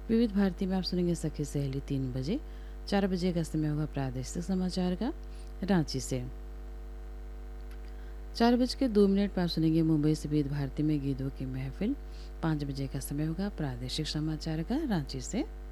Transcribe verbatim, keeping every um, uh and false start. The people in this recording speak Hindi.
विविध भारती में आप सुनेंगे सखी सहेली तीन बजे। चार बजे का समय होगा प्रादेशिक समाचार का रांची से। चार बज के दो मिनट पर आप सुनेंगे मुंबई से विविध भारती में गीतों की महफिल। पाँच बजे का समय होगा प्रादेशिक समाचार का रांची से।